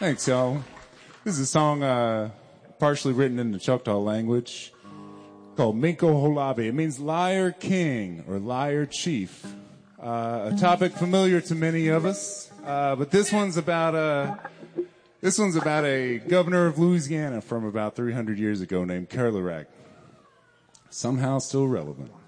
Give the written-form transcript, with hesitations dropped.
Thanks, y'all. This is a song partially written in the Choctaw language called Minko Holabe. It means liar king or liar chief. A topic familiar to many of us, but this one's about a governor of Louisiana from about 300 years ago named Kerlarack. Somehow still relevant.